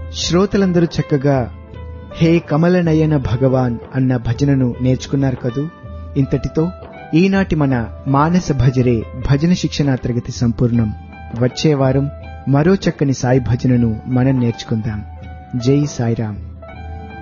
శ్రోతలందరూ చక్కగా హే కమలనయన భగవాన్ అన్న భజనను నేర్చుకున్నారు కదూ. ఇంతటితో ఈనాటి మన మానస భజరే భజన శిక్షణా తరగతి సంపూర్ణం. వచ్చే వారం మరో చక్కని సాయి భజనను మనం నేర్చుకుందాం. జై సాయిరాం.